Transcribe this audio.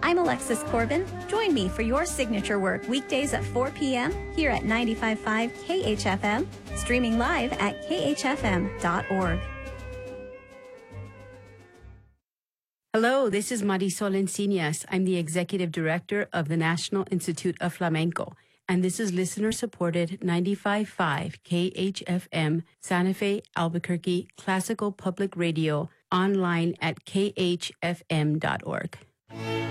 I'm Alexis Corbin. Join me for your signature work weekdays at 4 p.m. here at 95.5 KHFM, streaming live at khfm.org. Hello, this is Marisol Encinas. I'm the Executive Director of the National Institute of Flamenco, and this is listener-supported 95.5 KHFM, Santa Fe, Albuquerque, Classical Public Radio, online at khfm.org.